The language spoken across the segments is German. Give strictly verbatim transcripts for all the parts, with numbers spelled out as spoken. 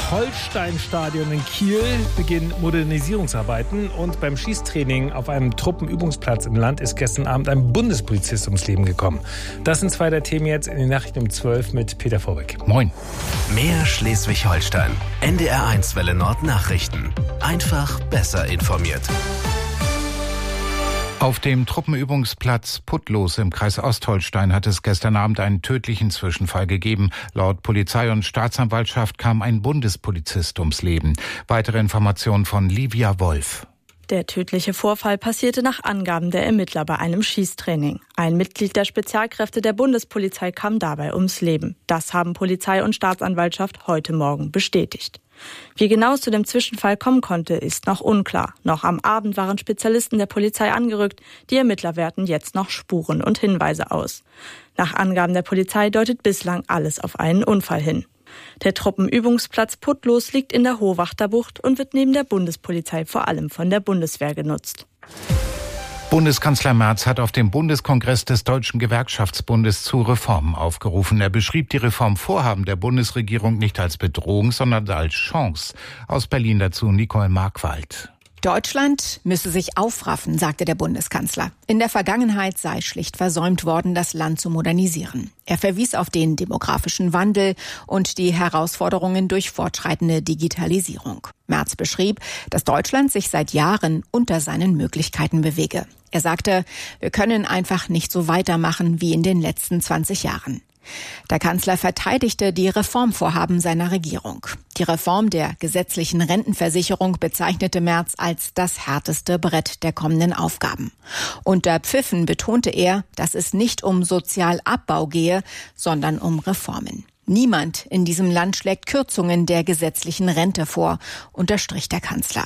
Schleswig-Holstein-Stadion in Kiel beginnen Modernisierungsarbeiten und beim Schießtraining auf einem Truppenübungsplatz im Land ist gestern Abend ein Bundespolizist ums Leben gekommen. Das sind zwei der Themen jetzt in den Nachrichten um zwölf mit Peter Vorbeck. Moin. Mehr Schleswig-Holstein. N D R eins Welle Nord Nachrichten. Einfach besser informiert. Auf dem Truppenübungsplatz Putlos im Kreis Ostholstein hat es gestern Abend einen tödlichen Zwischenfall gegeben. Laut Polizei und Staatsanwaltschaft kam ein Bundespolizist ums Leben. Weitere Informationen von Livia Wolf. Der tödliche Vorfall passierte nach Angaben der Ermittler bei einem Schießtraining. Ein Mitglied der Spezialkräfte der Bundespolizei kam dabei ums Leben. Das haben Polizei und Staatsanwaltschaft heute Morgen bestätigt. Wie genau es zu dem Zwischenfall kommen konnte, ist noch unklar. Noch am Abend waren Spezialisten der Polizei angerückt. Die Ermittler werten jetzt noch Spuren und Hinweise aus. Nach Angaben der Polizei deutet bislang alles auf einen Unfall hin. Der Truppenübungsplatz Putlos liegt in der Hohwachterbucht und wird neben der Bundespolizei vor allem von der Bundeswehr genutzt. Bundeskanzler Merz hat auf dem Bundeskongress des Deutschen Gewerkschaftsbundes zu Reformen aufgerufen. Er beschrieb die Reformvorhaben der Bundesregierung nicht als Bedrohung, sondern als Chance. Aus Berlin dazu Nicole Markwald. Deutschland müsse sich aufraffen, sagte der Bundeskanzler. In der Vergangenheit sei schlicht versäumt worden, das Land zu modernisieren. Er verwies auf den demografischen Wandel und die Herausforderungen durch fortschreitende Digitalisierung. Merz beschrieb, dass Deutschland sich seit Jahren unter seinen Möglichkeiten bewege. Er sagte, wir können einfach nicht so weitermachen wie in den letzten zwanzig Jahren. Der Kanzler verteidigte die Reformvorhaben seiner Regierung. Die Reform der gesetzlichen Rentenversicherung bezeichnete Merz als das härteste Brett der kommenden Aufgaben. Unter Pfiffen betonte er, dass es nicht um Sozialabbau gehe, sondern um Reformen. Niemand in diesem Land schlägt Kürzungen der gesetzlichen Rente vor, unterstrich der Kanzler.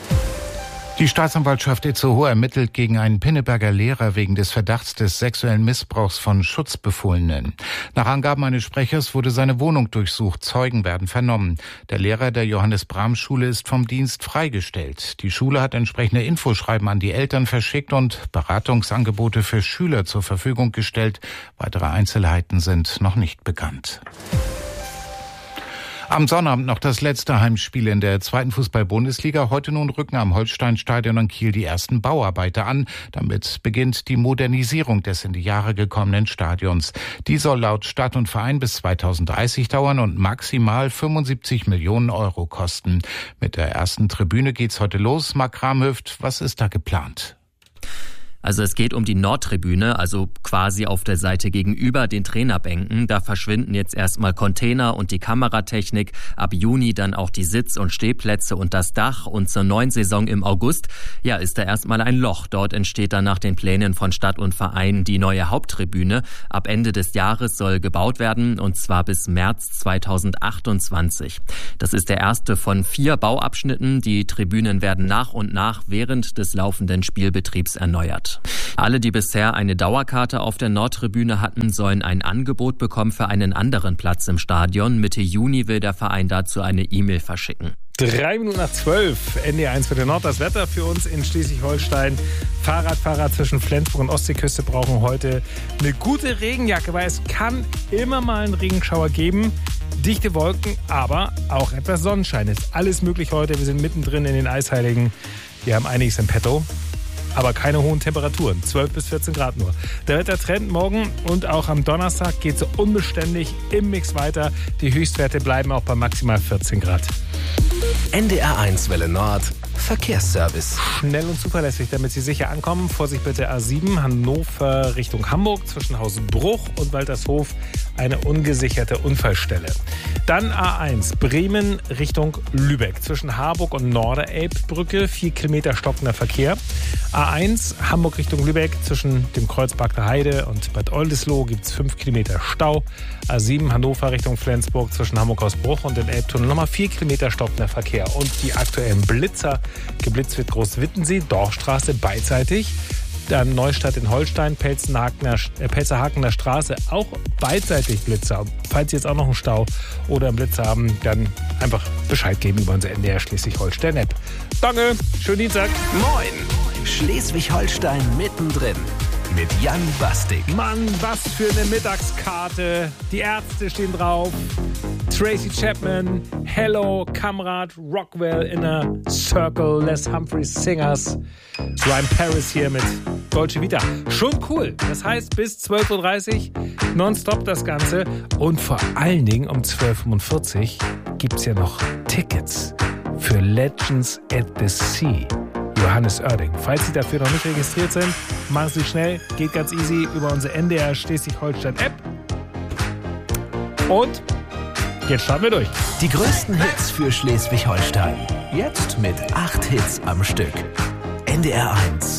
Die Staatsanwaltschaft Itzehoe ermittelt gegen einen Pinneberger Lehrer wegen des Verdachts des sexuellen Missbrauchs von Schutzbefohlenen. Nach Angaben eines Sprechers wurde seine Wohnung durchsucht, Zeugen werden vernommen. Der Lehrer der Johannes-Brahm-Schule ist vom Dienst freigestellt. Die Schule hat entsprechende Infoschreiben an die Eltern verschickt und Beratungsangebote für Schüler zur Verfügung gestellt. Weitere Einzelheiten sind noch nicht bekannt. Am Sonnabend noch das letzte Heimspiel in der zweiten Fußball-Bundesliga. Heute nun rücken am Holsteinstadion in Kiel die ersten Bauarbeiter an. Damit beginnt die Modernisierung des in die Jahre gekommenen Stadions. Die soll laut Stadt und Verein bis zweitausenddreißig dauern und maximal fünfundsiebzig Millionen Euro kosten. Mit der ersten Tribüne geht's heute los. Marc Kramhöft, was ist da geplant? Also es geht um die Nordtribüne, also quasi auf der Seite gegenüber den Trainerbänken. Da verschwinden jetzt erstmal Container und die Kameratechnik. Ab Juni dann auch die Sitz- und Stehplätze und das Dach. Und zur neuen Saison im August, ja, ist da erstmal ein Loch. Dort entsteht dann nach den Plänen von Stadt und Verein die neue Haupttribüne. Ab Ende des Jahres soll gebaut werden und zwar bis März zweitausendachtundzwanzig. Das ist der erste von vier Bauabschnitten. Die Tribünen werden nach und nach während des laufenden Spielbetriebs erneuert. Alle, die bisher eine Dauerkarte auf der Nordtribüne hatten, sollen ein Angebot bekommen für einen anderen Platz im Stadion. Mitte Juni will der Verein dazu eine E-Mail verschicken. Drei Minuten nach zwölf, N D R eins für den Nord. Das Wetter für uns in Schleswig-Holstein. Fahrradfahrer zwischen Flensburg und Ostseeküste brauchen heute eine gute Regenjacke, weil es kann immer mal einen Regenschauer geben. Dichte Wolken, aber auch etwas Sonnenschein. Ist alles möglich heute. Wir sind mittendrin in den Eisheiligen. Wir haben einiges im Petto. Aber keine hohen Temperaturen, zwölf bis vierzehn Grad nur. Der Wettertrend morgen und auch am Donnerstag geht so unbeständig im Mix weiter. Die Höchstwerte bleiben auch bei maximal vierzehn Grad. N D R eins Welle Nord Verkehrsservice. Schnell und zuverlässig, damit Sie sicher ankommen. Vorsicht bitte A sieben, Hannover Richtung Hamburg, zwischen Hausenbruch und Waltershof eine ungesicherte Unfallstelle. Dann A eins, Bremen Richtung Lübeck, zwischen Harburg und Norderelbbrücke, vier Kilometer stockender Verkehr. A eins, Hamburg Richtung Lübeck, zwischen dem Kreuz Bagner Heide und Bad Oldesloe gibt es fünf Kilometer Stau. A sieben, Hannover Richtung Flensburg, zwischen Hamburg-Hausbruch und dem Elbtunnel nochmal vier Kilometer stockender Verkehr. Und die aktuellen Blitzer. Geblitzt wird Großwittensee, Dorfstraße beidseitig. Dann Neustadt in Holstein, Pelzerhakener Straße, auch beidseitig Blitzer. Falls Sie jetzt auch noch einen Stau oder einen Blitzer haben, dann einfach Bescheid geben über unser N D R Schleswig-Holstein-App. Danke, schönen Dienstag. Moin, Schleswig-Holstein mittendrin. mit Jan Bastik. Mann, was für eine Mittagskarte. Die Ärzte stehen drauf. Tracy Chapman, Hello, Kamrat, Rockwell, Inner Circle, Les Humphreys Singers. Ryan Paris hier mit Dolce Vita. Schon cool. Das heißt, bis zwölf Uhr dreißig nonstop das Ganze. Und vor allen Dingen um zwölf Uhr fünfundvierzig gibt es ja noch Tickets für Legends at the Sea. Johannes Oerding. Falls Sie dafür noch nicht registriert sind, machen Sie schnell. Geht ganz easy über unsere N D R Schleswig-Holstein-App. Und jetzt starten wir durch. Die größten Hits für Schleswig-Holstein. Jetzt mit acht Hits am Stück. N D R eins.